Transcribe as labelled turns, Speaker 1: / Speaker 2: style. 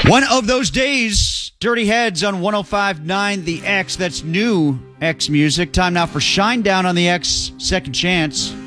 Speaker 1: One of those days, Dirty Heads on 105.9 The X. That's new X music. Time now for Shine Down on the X, Second Chance.